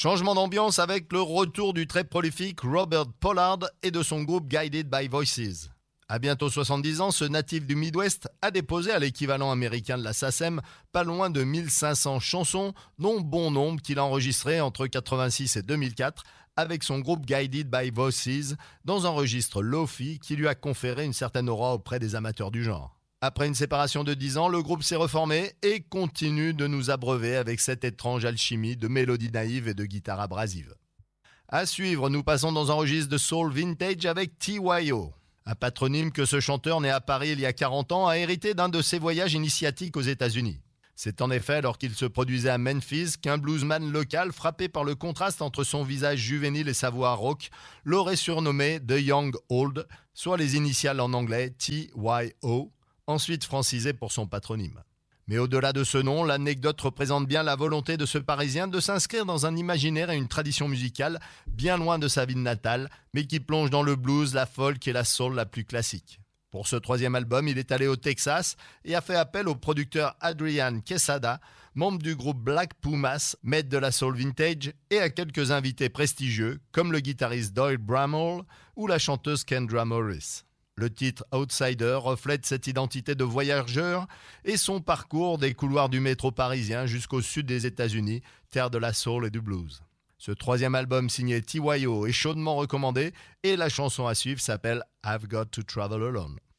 Changement d'ambiance avec le retour du très prolifique Robert Pollard et de son groupe Guided by Voices. À bientôt 70 ans, ce natif du Midwest a déposé à l'équivalent américain de la SACEM pas loin de 1500 chansons, dont bon nombre qu'il a enregistrées entre 86 et 2004 avec son groupe Guided by Voices dans un registre Lo-Fi qui lui a conféré une certaine aura auprès des amateurs du genre. Après une séparation de 10 ans, le groupe s'est reformé et continue de nous abreuver avec cette étrange alchimie de mélodies naïves et de guitares abrasives. À suivre, nous passons dans un registre de soul vintage avec T.Y.O., un patronyme que ce chanteur né à Paris il y a 40 ans a hérité d'un de ses voyages initiatiques aux États-Unis. C'est en effet lorsqu'il se produisait à Memphis qu'un bluesman local, frappé par le contraste entre son visage juvénile et sa voix rock, l'aurait surnommé The Young Old, soit les initiales en anglais T.Y.O., ensuite francisé pour son patronyme. Mais au-delà de ce nom, l'anecdote représente bien la volonté de ce Parisien de s'inscrire dans un imaginaire et une tradition musicale bien loin de sa ville natale, mais qui plonge dans le blues, la folk et la soul la plus classique. Pour ce troisième album, il est allé au Texas et a fait appel au producteur Adrian Quesada, membre du groupe Black Pumas, maître de la soul vintage, et à quelques invités prestigieux comme le guitariste Doyle Bramhall ou la chanteuse Kendra Morris. Le titre Outsider reflète cette identité de voyageur et son parcours des couloirs du métro parisien jusqu'au sud des États-Unis, terre de la soul et du blues. Ce troisième album signé T.Y.O. est chaudement recommandé et la chanson à suivre s'appelle I've Got to Travel Alone.